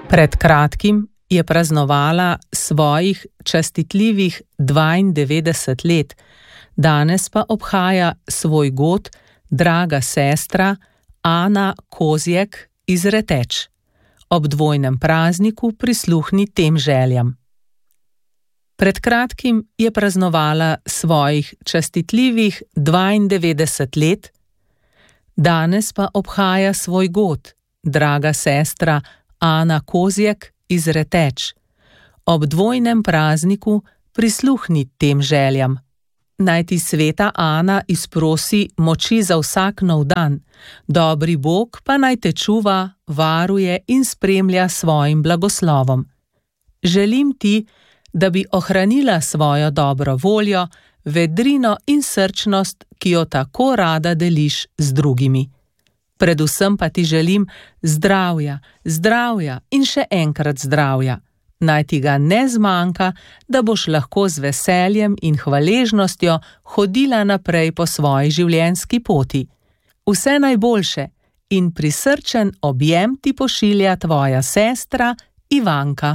Pred kratkim je praznovala svojih častitljivih 92 let, danes pa obhaja svoj god draga sestra Ana Kozjek iz Reteč. Ob dvojnem prazniku prisluhni tem željam. Pred kratkim je praznovala svojih častitljivih 92 let, danes pa obhaja svoj god draga sestra Ana Kozjek iz Reteč. Ob dvojnem prazniku prisluhni tem željam. Naj ti sveta Ana izprosi moči za vsak nov dan, dobri Bog pa naj te čuva, varuje in spremlja svojim blagoslovom. Želim ti, da bi ohranila svojo dobro voljo, vedrino in srčnost, ki jo tako rada deliš z drugimi. Predvsem pa ti želim zdravja, zdravja in še enkrat zdravja. Naj ti ga ne zmanjka, da boš lahko z veseljem in hvaležnostjo hodila naprej po svoji življenjski poti. Vse najboljše in prisrčen objem ti pošilja tvoja sestra Ivanka.